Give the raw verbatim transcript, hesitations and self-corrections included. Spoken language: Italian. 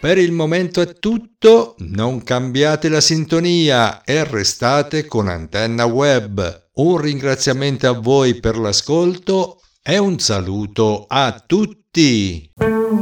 Per il momento è tutto, non cambiate la sintonia e restate con Antenna Web. Un ringraziamento a voi per l'ascolto e un saluto a tutti!